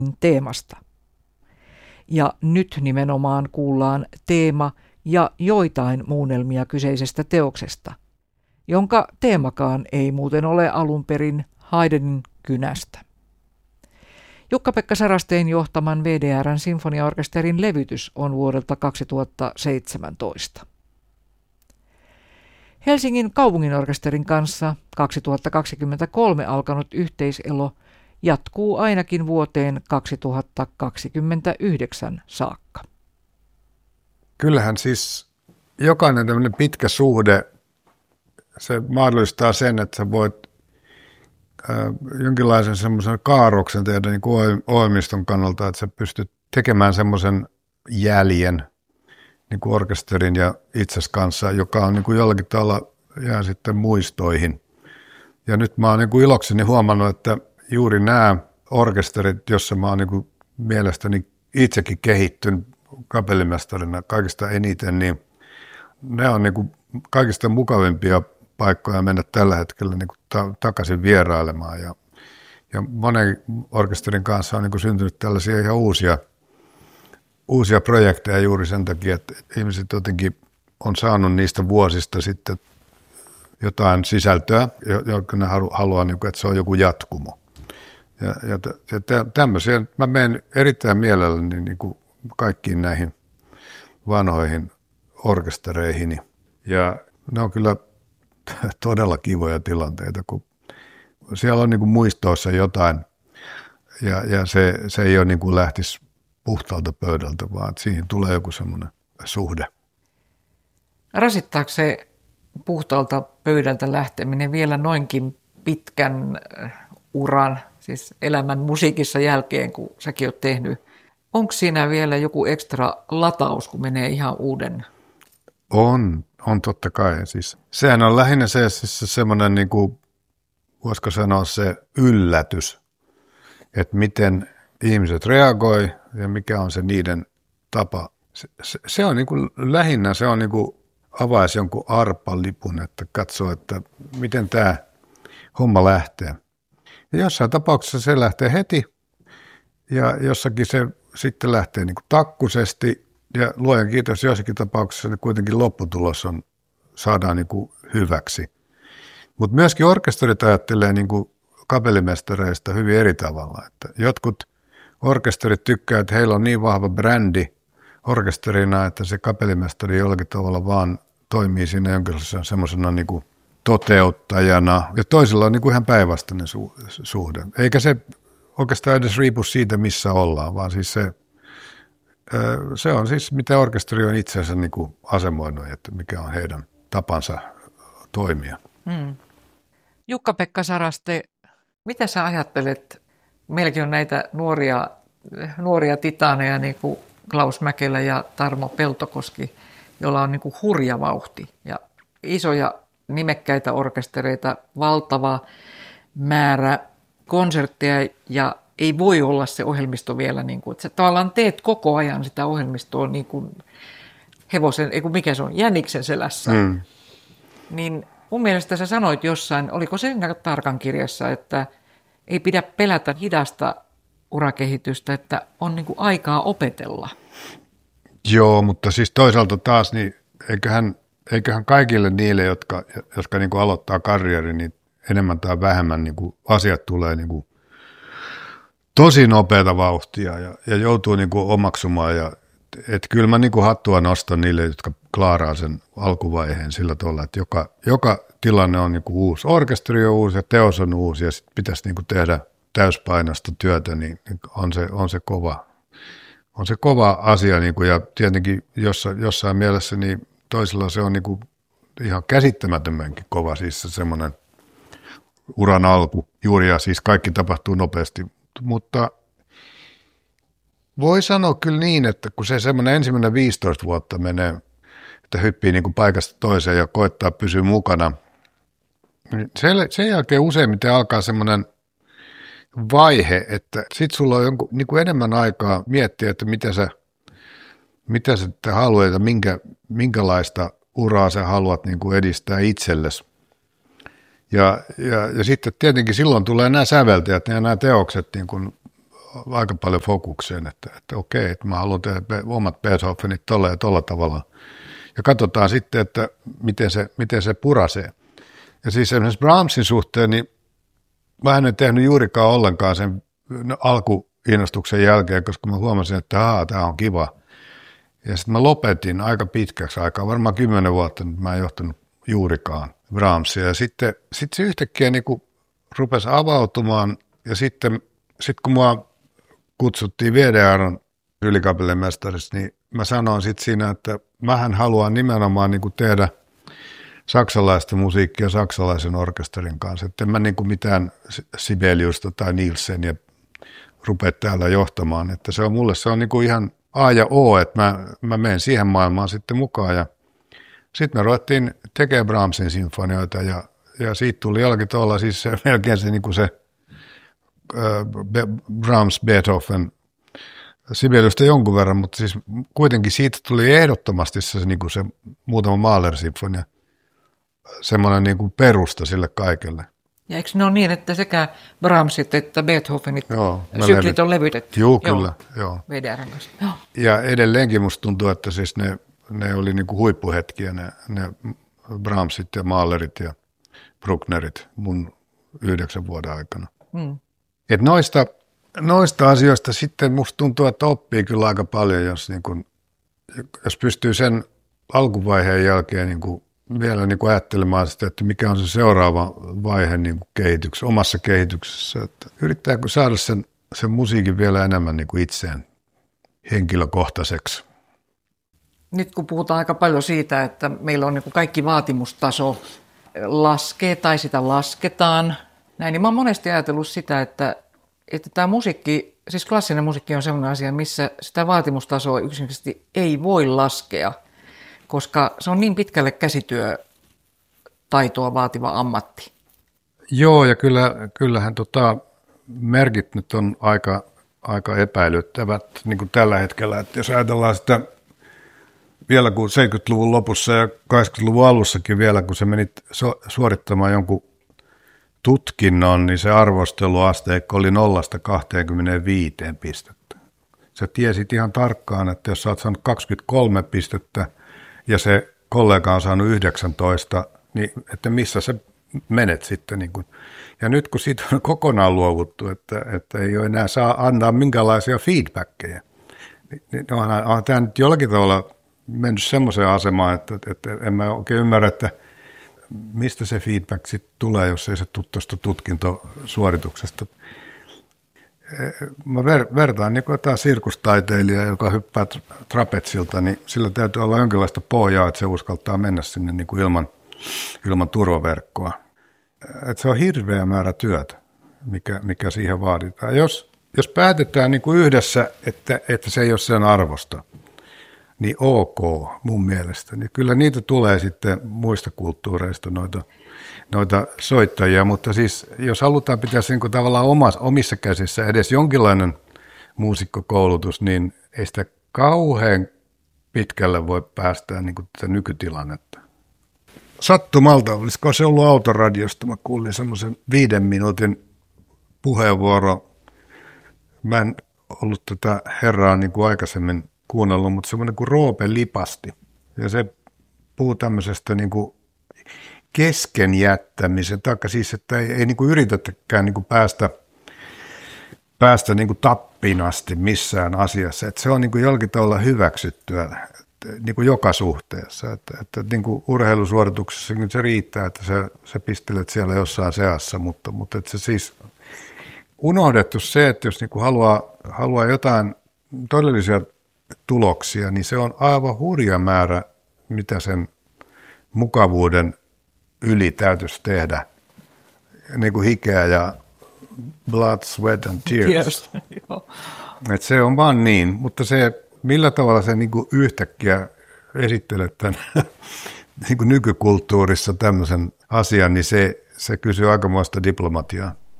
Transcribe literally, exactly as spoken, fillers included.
teemasta. Ja nyt nimenomaan kuullaan teema ja joitain muunnelmia kyseisestä teoksesta, jonka teemakaan ei muuten ole alun perin Haydnin kynästä. Jukka-Pekka Sarasteen johtaman V D R:n sinfoniaorkesterin levytys on vuodelta kaksituhattaseitsemäntoista. Helsingin kaupunginorkesterin kanssa kaksituhattakaksikymmentäkolme alkanut yhteiselo jatkuu ainakin vuoteen kaksituhattakaksikymmentäyhdeksän saakka. Kyllähän siis jokainen tämmöinen pitkä suhde, se mahdollistaa sen, että sä voit äh, jonkinlaisen semmoisen kaaroksen tehdä niin kuin ohjelmiston kannalta, että sä pystyt tekemään semmoisen jäljen niin kuin orkesterin ja itses kanssa, joka on niin kuin jollakin tavalla jää sitten muistoihin. Ja nyt mä oon niin kuin ilokseni huomannut, että juuri nämä orkesterit, jossa mä oon niin kuin mielestäni itsekin kehittynyt kapellimestarina kaikista eniten, niin ne on niin kuin kaikista mukavimpia paikkoja mennä tällä hetkellä niin kuin ta- takaisin vierailemaan. Ja, ja monen orkesterin kanssa on niin kuin syntynyt tällaisia ihan uusia, uusia projekteja juuri sen takia, että ihmiset jotenkin on saanut niistä vuosista sitten jotain sisältöä, jonka ne haluaa, niin kuin, että se on joku jatkumo. Ja, ja, ja tämmöisiä, mä menen erittäin mielelläni niin kuin kaikkiin näihin vanhoihin orkestereihin. Ja ne on kyllä todella kivoja tilanteita, kun siellä on niin kuin muistoissa jotain, ja, ja se, se ei ole niin kuin lähtisi puhtaalta pöydältä, vaan siihen tulee joku semmoinen suhde. Rasittaako se puhtaalta pöydältä lähteminen vielä noinkin pitkän uran, siis elämän musiikissa jälkeen, kun säkin oot tehnyt? Onko siinä vielä joku ekstra lataus, kun menee ihan uuden? On, on totta kai. Siis, sehän on lähinnä se, siis se semmoinen, niin kuin, voisiko sanoa se yllätys, että miten ihmiset reagoi ja mikä on se niiden tapa. Se, se, se on niin kuin, lähinnä se on niin kuin avaisi jonkun arpalipun, että katsoo, että miten tämä homma lähtee. Ja jossain tapauksessa se lähtee heti ja jossakin se sitten lähtee niin kuin takkusesti ja luojan kiitos jossakin tapauksessa niin kuitenkin lopputulos on, saadaan niin kuin hyväksi. Mutta myöskin orkesterit ajattelee niin kuin kapellimestareista hyvin eri tavalla. Että jotkut orkesterit tykkää, että heillä on niin vahva brändi orkesterina, että se kapellimestari jollakin tavalla vaan toimii siinä jonkinlaisena semmoisena niin kuin toteuttajana. Ja toisilla on niin kuin ihan päinvastainen su- suhde. Eikä se oikeastaan edes riipu siitä, missä ollaan, vaan siis se, se on siis, mitä orkesteri on itseensä niin kuin asemoinut, että mikä on heidän tapansa toimia. Hmm. Jukka-Pekka Saraste, mitä sä ajattelet? Meilläkin on näitä nuoria, nuoria titaaneja, niin kuin Klaus Mäkelä ja Tarmo Peltokoski, joilla on niin kuin hurja vauhti ja isoja nimekkäitä orkestereita, valtava määrä konsertteja ja ei voi olla se ohjelmisto vielä, niin kuin, että sä tavallaan teet koko ajan sitä ohjelmistoa niin kuin hevosen, ei kun mikä se on, jäniksen selässä. Mm. Niin mun mielestä sä sanoit jossain, oliko se tarkan kirjassa, että ei pidä pelätä hidasta urakehitystä, että on niin kuin aikaa opetella. Joo, mutta siis toisaalta taas, niin eiköhän, eiköhän kaikille niille, jotka, jotka niin kuin aloittaa karjeri, niin enemmän tai vähemmän niin kuin asiat tulee niin kuin tosi nopeata vauhtia ja, ja joutuu niin kuin omaksumaan. Ja, et kyllä mä niin kuin hattua nostan niille, jotka klaaraa sen alkuvaiheen sillä tavalla, että joka, joka tilanne on niin kuin uusi. Orkesteri on uusi ja teos on uusi ja sitten pitäisi niin kuin tehdä täyspainosta työtä, niin on se, on se kova. On se kova asia niin kuin, ja tietenkin jossain, jossain mielessä niin toisella se on niin kuin ihan käsittämättömänkin kova, siis se semmoinen uran alku juuri, ja siis kaikki tapahtuu nopeasti, mutta voi sanoa kyllä niin, että kun se semmoinen ensimmäinen viisitoista vuotta menee, että hyppii niin kuin paikasta toiseen ja koittaa pysyä mukana, niin sen jälkeen useimmiten alkaa semmoinen vaihe, että sit sulla on jonkun, niin kuin enemmän aikaa miettiä, että mitä sä, mitä sä haluat ja minkä, minkälaista uraa sä haluat niin kuin edistää itsellesi. Ja, ja, ja sitten tietenkin silloin tulee nämä säveltäjät ja nämä teokset niin kuin aika paljon fokukseen, että, että okei, että mä haluan tehdä omat Beethovenit tolla ja tolla tavalla. Ja katsotaan sitten, että miten se, miten se purasee. Ja siis esimerkiksi Brahmsin suhteen, niin mä en tehnyt juurikaan ollenkaan sen alkuinnostuksen jälkeen, koska mä huomasin, että haa, tää on kiva. Ja sitten mä lopetin aika pitkäksi aikaa, varmaan kymmenen vuotta, nyt mä en johtanut juurikaan Brahmsia. Ja sitten sit se yhtäkkiä niin kuin rupesi avautumaan, ja sitten sit kun mua kutsuttiin V D R:n ylikapellimestariksi, niin mä sanoin sitten siinä, että mähän haluan nimenomaan niin kuin tehdä saksalaista musiikkia saksalaisen orkesterin kanssa. Että en mä niin kuin mitään Sibeliusta tai Nielsen rupea täällä johtamaan. Että se on mulle se on niin kuin ihan A ja O, että mä, mä menen siihen maailmaan sitten mukaan. Ja sitten me ruvettiin tekemään Brahmsin sinfonioita ja, ja siitä tuli jollakin tavalla siis se, melkein se, niin kuin se äh, Brahms, Beethoven, Sibeliusta jonkun verran, mutta siis kuitenkin siitä tuli ehdottomasti se, niin kuin se muutama Mahler-sinfonia, semmoinen niin kuin perusta sille kaikelle. Ja eikö ne ole niin, että sekä Brahmsit että Beethovenit joo, syklit on levytetty? Joo, kyllä. Joo. V D R:n kanssa. Joo. Ja edelleenkin musta tuntuu, että siis ne, ne oli niin kuin huippuhetkiä, ne, ne Brahmsit ja Mahlerit ja Brucknerit mun yhdeksän vuoden aikana. Hmm. Et noista, noista asioista sitten musta tuntuu, että oppii kyllä aika paljon, jos, niin kuin, jos pystyy sen alkuvaiheen jälkeen niin kuin vielä niin kuin ajattelemaan sitä, että mikä on se seuraava vaihe niin kuin kehityksessä, omassa kehityksessä. Että yrittää saada sen, sen musiikin vielä enemmän niin kuin itseen henkilökohtaiseksi. Nyt kun puhutaan aika paljon siitä, että meillä on niin kuin kaikki vaatimustaso laskee tai sitä lasketaan, näin, niin mä oon monesti ajatellut sitä, että, että tämä musiikki, siis klassinen musiikki on sellainen asia, missä sitä vaatimustasoa yksinkertaisesti ei voi laskea, koska se on niin pitkälle käsityötaitoa vaativa ammatti. Joo, ja kyllä, kyllähän tota, merkit nyt on aika, aika epäilyttävät niin kuin tällä hetkellä. Että jos ajatellaan sitä vielä kun seitsemänkymmentäluvun lopussa ja kahdeksankymmentäluvun alussakin vielä, kun se menit suorittamaan jonkun tutkinnon, niin se arvosteluasteikko oli nollasta kaksikymmentäviisi pistettä. Sä tiesit ihan tarkkaan, että jos sä oot saanut kaksikymmentäkolme pistettä, ja se kollega on saanut yhdeksäntoista, niin että missä sä menet sitten. Niin kun. Ja nyt kun siitä on kokonaan luovuttu, että, että ei ole enää saa antaa minkälaisia feedbackkejä, niin, niin onhan, onhan tämä nyt jollakin tavalla mennyt semmoiseen asemaan, että, että en mä oikein ymmärrä, että mistä se feedback sitten tulee, jos ei se tule tuosta tutkintosuorituksesta. Mä ver, vertaan niin kuin jotain sirkustaiteilijaa, joka hyppää trapetsilta, niin sillä täytyy olla jonkinlaista pohjaa, että se uskaltaa mennä sinne niin kuin ilman, ilman turvaverkkoa. Et se on hirveä määrä työtä, mikä, mikä siihen vaaditaan. Jos, jos päätetään niin kuin yhdessä, että, että se ei ole sen arvosta, niin ok mun mielestä. Niin kyllä niitä tulee sitten muista kulttuureista noita, noita soittajia, mutta siis jos halutaan pitää sen kuin tavallaan omassa, omissa käsissä edes jonkinlainen muusikkokoulutus, niin ei sitä kauhean pitkälle voi päästää niin kuin tätä nykytilannetta. Sattumalta, olisiko se ollut autoradiosta, mä kuulin semmoisen viiden minuutin puheenvuoro. Mä en ollut tätä herraa niin kuin aikaisemmin kuunnellut, mutta semmoinen kuin Roope Lipasti. Ja se puhuu tämmöisestä niin kuin kesken jättämisen, taikka siis, että ei, ei niin kuin yritetäkään niin kuin päästä, päästä niin kuin tappiin asti missään asiassa. Että se on niin kuin jollakin tavalla hyväksyttyä niin kuin joka suhteessa. Että, että niin kuin urheilusuorituksessa se riittää, että sä, sä pistelet siellä jossain seassa, mutta, mutta että se siis unohdettu se, että jos niin kuin haluaa, haluaa jotain todellisia tuloksia, niin se on aivan hurja määrä, mitä sen mukavuuden yli täytyisi tehdä, niin kuin hikeä ja blood, sweat and tears. Et se on vaan niin, mutta se, millä tavalla se niin kuin yhtäkkiä esittelet tämän niin kuin nykykulttuurissa tämmöisen asian, niin se, se kysyy aikamoista diplomatiaa.